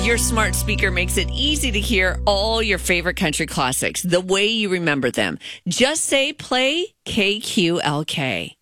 Your smart speaker makes it easy to hear all your favorite country classics the way you remember them. Just say play KQLK.